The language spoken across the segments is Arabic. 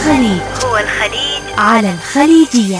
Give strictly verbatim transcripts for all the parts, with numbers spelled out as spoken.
الخليج هو الخليج على الخليجية.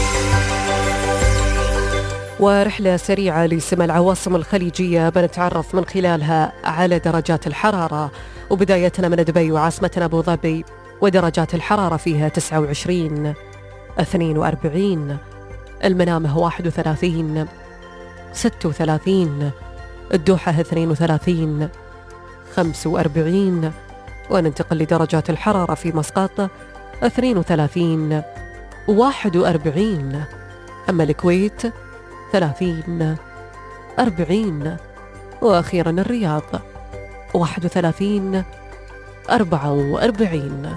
ورحلة سريعة لسمع العواصم الخليجية بنتعرف من خلالها على درجات الحرارة، وبدايتنا من دبي وعاصمتنا أبو ظبي، ودرجات الحرارة فيها تسعة وعشرين، اثنين وأربعين، المنامة واحد وثلاثين، ستة وثلاثين، الدوحة اثنين وثلاثين، خمسة وأربعين، وننتقل لدرجات الحرارة في مسقط اثنين وثلاثين، واحد وأربعين، أما الكويت ثلاثين، أربعين، وأخيرا الرياض واحد وثلاثين، أربعة وأربعين.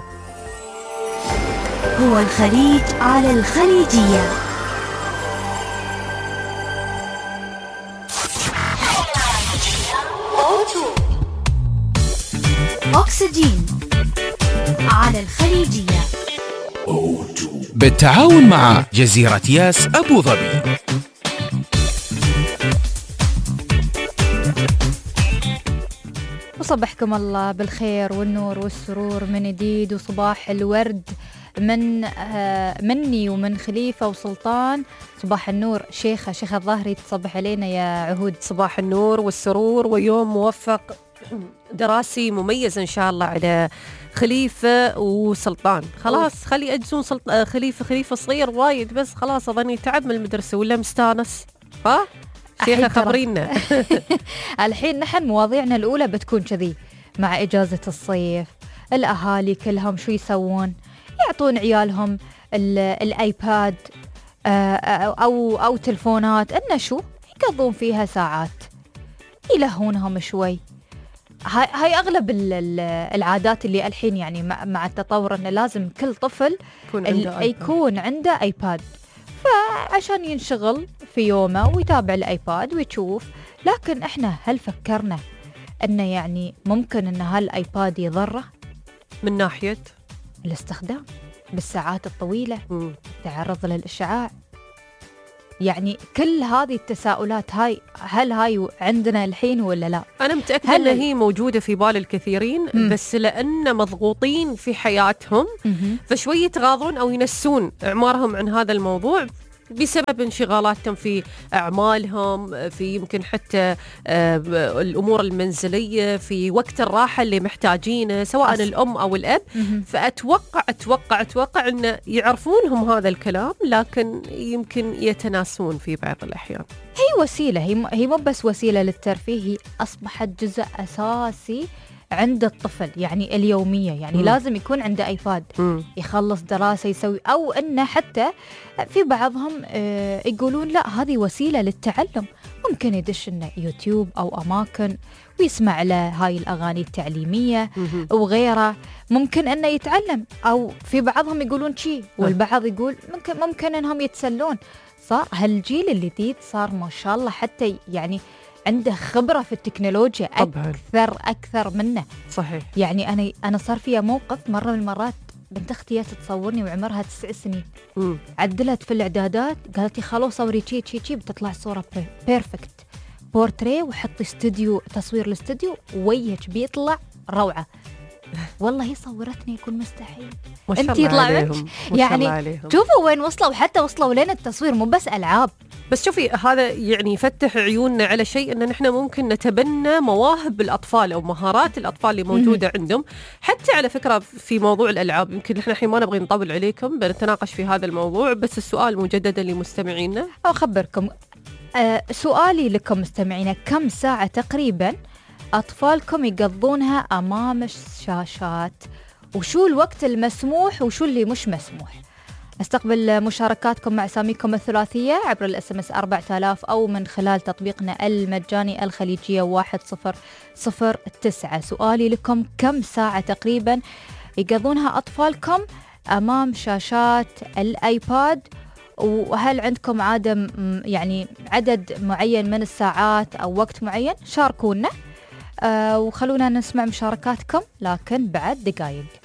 هو الخليج على الخليجية. أكسجين على الخليجية بالتعاون مع جزيرة ياس أبو ظبي. وصبحكم الله بالخير والنور والسرور من جديد، وصباح الورد من آه مني ومن خليفة وسلطان. صباح النور شيخة شيخة الظاهري، تصبح علينا يا عهود. صباح النور والسرور ويوم موفق دراسي مميز إن شاء الله على خليفة وسلطان. خلاص خلي أجزون سلط... خليفة خليفة صغير وايد، بس خلاص أظني تعب من المدرسة ولا مستانس. ها شيخة خبرينا. الحين نحن مواضيعنا الأولى بتكون كذي، مع إجازة الصيف الأهالي كلهم شو يسوون؟ يعطون عيالهم الآيباد أو أو تلفونات، إنه شو يقضون فيها ساعات يلهونهم شوي. هاي هاي أغلب العادات اللي الحين يعني مع التطور إنه لازم كل طفل يكون عنده يكون عنده آيباد، فعشان ينشغل في يومه ويتابع الآيباد ويشوف. لكن إحنا هل فكرنا إنه يعني ممكن إن هالآيباد يضره من ناحية الاستخدام بالساعات الطويلة، م. تعرض للإشعاع؟ يعني كل هذه التساؤلات هاي، هل هاي عندنا الحين ولا لا؟ أنا متأكدة أن هي موجودة في بال الكثيرين، م. بس لأن مضغوطين في حياتهم م- فشوي يتغاضون أو ينسون أعمارهم عن هذا الموضوع بسبب انشغالاتهم في أعمالهم، في يمكن حتى الأمور المنزلية، في وقت الراحة اللي محتاجينه سواء أصل. الأم أو الأب. فأتوقع أتوقع أتوقع أن يعرفونهم هذا الكلام، لكن يمكن يتناسون في بعض الأحيان. هي وسيلة، هي هي مو بس وسيلة للترفيه، هي أصبحت جزء أساسي عند الطفل، يعني اليومية. يعني م. لازم يكون عنده آيباد، م. يخلص دراسة يسوي، أو أنه حتى في بعضهم آه يقولون لا هذه وسيلة للتعلم، ممكن يدش إنه يوتيوب أو أماكن ويسمع له هاي الأغاني التعليمية م. وغيره، ممكن أنه يتعلم. أو في بعضهم يقولون شي، والبعض يقول ممكن ممكن أنهم يتسلون. صار هالجيل الجديد صار ما شاء الله حتى يعني عنده خبرة في التكنولوجيا طبعاً. أكثر أكثر منه. صحيح. يعني أنا أنا صار فيها موقف مرة من المرات، بنت أختي تصورني وعمرها تسع سنين، م. عدلت في الإعدادات قالت لي خلو صوري شي شي شي، بتطلع صورة بيرفكت بورتريه، وحطي استوديو تصوير الاستوديو ويهك بيطلع روعة. والله هي صورتني يكون مستحيل انت يطلع لك. يعني شوفوا وين وصلوا، حتى وصلوا لين التصوير مو بس ألعاب. بس شوفي هذا يعني يفتح عيوننا على شيء، أن نحن ممكن نتبنى مواهب الأطفال أو مهارات الأطفال اللي موجودة م- عندهم. حتى على فكرة في موضوع الألعاب، يمكن نحن الحين ما نبغي نطول عليكم، بنتناقش في هذا الموضوع، بس السؤال مجددا لمستمعينا أو أخبركم. آه سؤالي لكم مستمعينا، كم ساعة تقريبا أطفالكم يقضونها أمام الشاشات؟ وشو الوقت المسموح وشو اللي مش مسموح؟ استقبل مشاركاتكم مع أساميكم الثلاثية عبر الاس ام اس أربعة آلاف أو من خلال تطبيقنا المجاني الخليجية واحد صفر صفر تسعة. سؤالي لكم، كم ساعة تقريبا يقضونها أطفالكم أمام شاشات الآيباد؟ وهل عندكم عادة يعني عدد معين من الساعات أو وقت معين؟ شاركونا آه وخلونا نسمع مشاركاتكم لكن بعد دقايق.